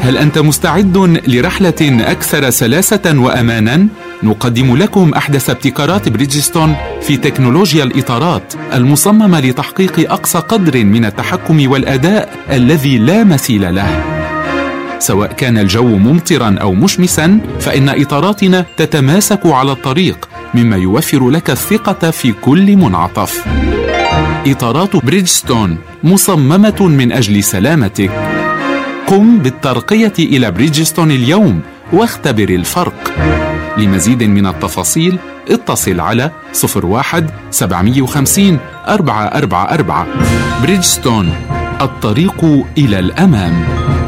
هل أنت مستعد لرحلة أكثر سلاسة وأمانا؟ نقدم لكم أحدث ابتكارات بريدجستون في تكنولوجيا الإطارات المصممة لتحقيق أقصى قدر من التحكم والأداء الذي لا مثيل له. سواء كان الجو ممطرا أو مشمسا، فإن إطاراتنا تتماسك على الطريق، مما يوفر لك الثقة في كل منعطف. إطارات بريدجستون مصممة من أجل سلامتك. قم بالترقية إلى بريدجستون اليوم واختبر الفرق. لمزيد من التفاصيل اتصل على 01-750-444. بريدجستون، الطريق إلى الأمام.